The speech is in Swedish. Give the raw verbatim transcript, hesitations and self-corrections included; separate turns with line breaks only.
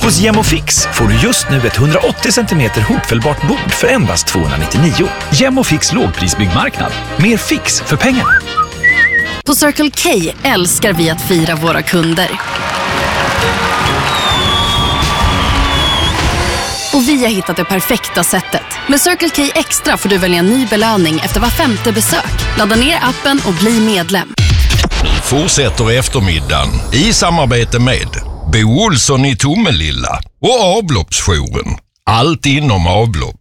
Hos Gemofix får du just nu ett hundraåttio centimeter hopfällbart bord för endast tvåhundranittionio. Gemofix lågprisbyggmarknad. Mer fix för pengarna.
På Circle K älskar vi att fira våra kunder. Och vi har hittat det perfekta sättet. Med Circle K Extra får du välja en ny belöning efter var femte besök. Ladda ner appen och bli medlem.
Fortsätter eftermiddagen i samarbete med Bo Olsson i Tomelilla och avloppsjouren. Allt inom avlopp.